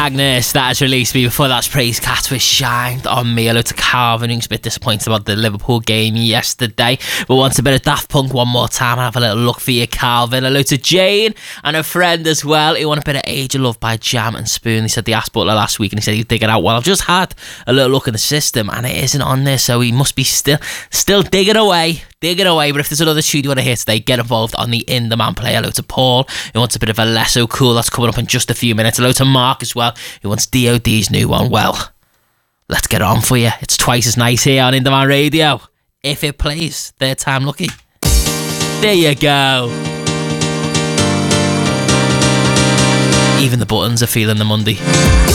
Agnes, that has released me. Before that's Praise Cat with Shined on Me. Hello to Calvin, who's a bit disappointed about the Liverpool game yesterday, but wants a bit of Daft Punk one more time. I'll have a little look for you, Calvin. Hello to Jane and a friend as well, who want a bit of Age of Love by Jam and Spoon. He said the asked Butler last week and he said he'd dig it out. Well, I've just had a little look in the system and it isn't on there, so he must be still digging away. But if there's another tune you want to hear today, get involved on the In The Man play. Hello to Paul, who wants a bit of a Less So Cool. That's coming up in just a few minutes. Hello to Mark as well, who wants DOD's new one. Well, let's get on for you. It's Twice As Nice here on In The Man Radio. If it plays, third time lucky. There you go. Even the buttons are feeling the Monday.